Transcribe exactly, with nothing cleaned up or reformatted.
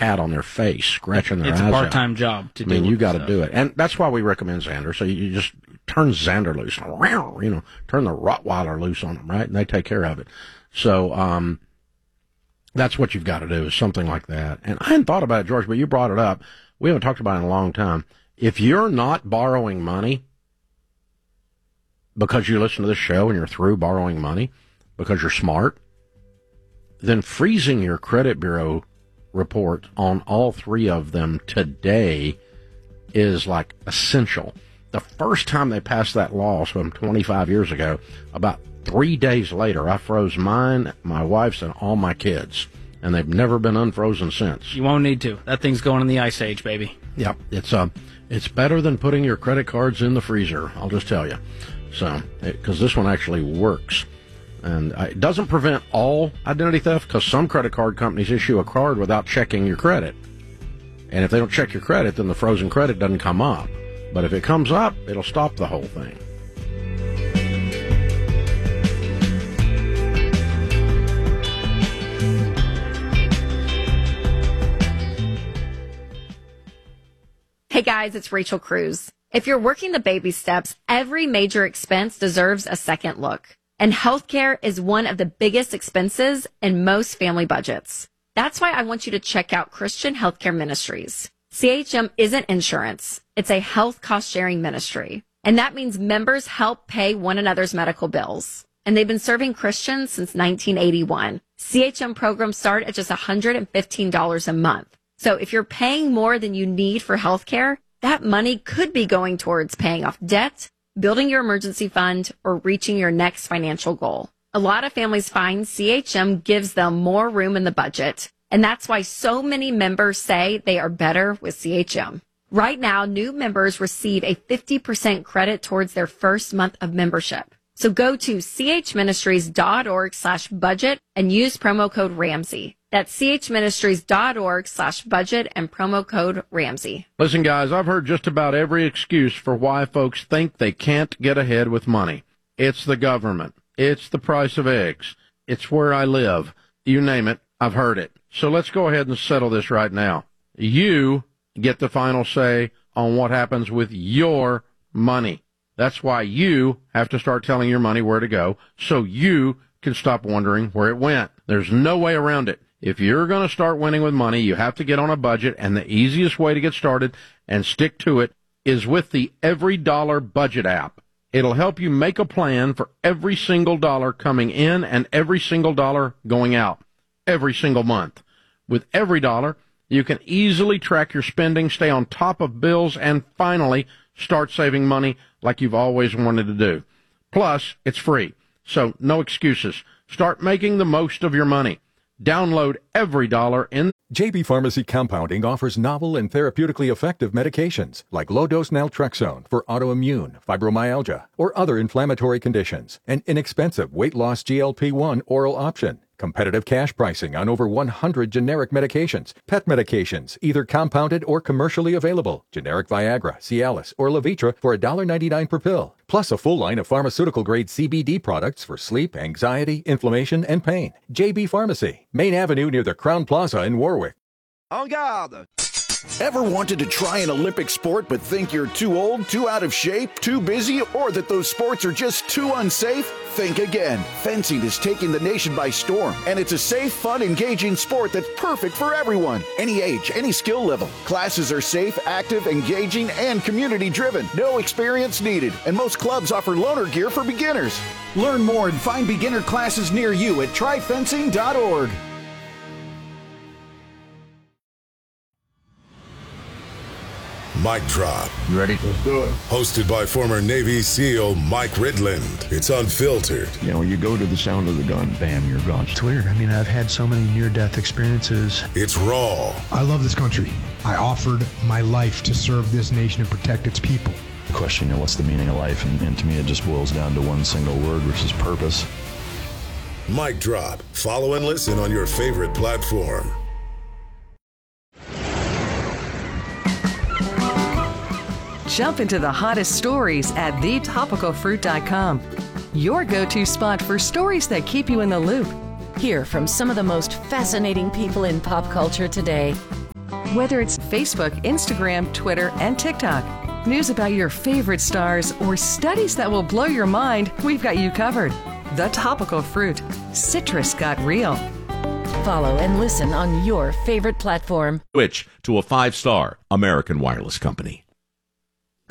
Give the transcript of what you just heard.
cat on their face, scratching their it's eyes a part-time out. job to I mean, do you got to stuff. do it. And that's why we recommend Xander. So you, you just turn Xander loose. You know, turn the Rottweiler loose on them, right? And they take care of it. So um, that's what you've got to do, is something like that. And I hadn't thought about it, George, but you brought it up. We haven't talked about it in a long time. If you're not borrowing money because you listen to this show and you're through borrowing money because you're smart, then freezing your credit bureau report on all three of them today is like essential. The first time they passed that law, some twenty-five years ago, about three days later, I froze mine, my wife's, and all my kids. And they've never been unfrozen since. You won't need to. That thing's going in the ice age, baby. Yep. It's uh, it's better than putting your credit cards in the freezer, I'll just tell you. So, because this one actually works. And uh, it doesn't prevent all identity theft, because some credit card companies issue a card without checking your credit. And if they don't check your credit, then the frozen credit doesn't come up. But if it comes up, it'll stop the whole thing. Hey guys, it's Rachel Cruz. If you're working the baby steps, every major expense deserves a second look. And healthcare is one of the biggest expenses in most family budgets. That's why I want you to check out Christian Healthcare Ministries. C H M isn't insurance. It's a health cost-sharing ministry. And that means members help pay one another's medical bills. And they've been serving Christians since nineteen eighty-one. C H M programs start at just one hundred fifteen dollars a month. So if you're paying more than you need for healthcare, that money could be going towards paying off debt, building your emergency fund, or reaching your next financial goal. A lot of families find C H M gives them more room in the budget, and that's why so many members say they are better with C H M. Right now, new members receive a fifty percent credit towards their first month of membership. So go to chministries.org slash budget and use promo code Ramsey. That's chministries.org slash budget and promo code Ramsey. Listen, guys, I've heard just about every excuse for why folks think they can't get ahead with money. It's the government. It's the price of eggs. It's where I live. You name it, I've heard it. So let's go ahead and settle this right now. You get the final say on what happens with your money. That's why you have to start telling your money where to go, so you can stop wondering where it went. There's no way around it. If you're going to start winning with money, you have to get on a budget, and the easiest way to get started and stick to it is with the Every Dollar Budget app. It'll help you make a plan for every single dollar coming in and every single dollar going out every single month. With Every Dollar, you can easily track your spending, stay on top of bills, and finally start saving money like you've always wanted to do. Plus, it's free, so no excuses. Start making the most of your money. Download Every Dollar in... J B Pharmacy Compounding offers novel and therapeutically effective medications like low-dose naltrexone for autoimmune, fibromyalgia, or other inflammatory conditions, an inexpensive weight-loss G L P one oral option, competitive cash pricing on over one hundred generic medications, pet medications, either compounded or commercially available, generic Viagra, Cialis, or Levitra for one dollar ninety-nine per pill, plus a full line of pharmaceutical-grade C B D products for sleep, anxiety, inflammation, and pain. J B Pharmacy, Main Avenue near the Crown Plaza in Warwick. En garde! Ever wanted to try an Olympic sport but think you're too old, too out of shape, too busy, or that those sports are just too unsafe? Think again. Fencing is taking the nation by storm, and it's a safe, fun, engaging sport that's perfect for everyone. Any age, any skill level. Classes are safe, active, engaging, and community-driven. No experience needed, and most clubs offer loaner gear for beginners. Learn more and find beginner classes near you at try fencing dot org. Mic Drop. You ready? Let's do it. Hosted by former Navy SEAL Mike Ridland. It's unfiltered. You know, you go to the sound of the gun, bam, you're gone. It's weird. I mean, I've had so many near-death experiences. It's raw. I love this country. I offered my life to serve this nation and protect its people. The question, you know, what's the meaning of life? And, and to me, it just boils down to one single word, which is purpose. Mic Drop. Follow and listen on your favorite platform. Jump into the hottest stories at the topical fruit dot com. Your go-to spot for stories that keep you in the loop. Hear from some of the most fascinating people in pop culture today. Whether it's Facebook, Instagram, Twitter, and TikTok, news about your favorite stars, or studies that will blow your mind, we've got you covered. The Topical Fruit. Citrus got real. Follow and listen on your favorite platform. Switch to a five-star American Wireless Company.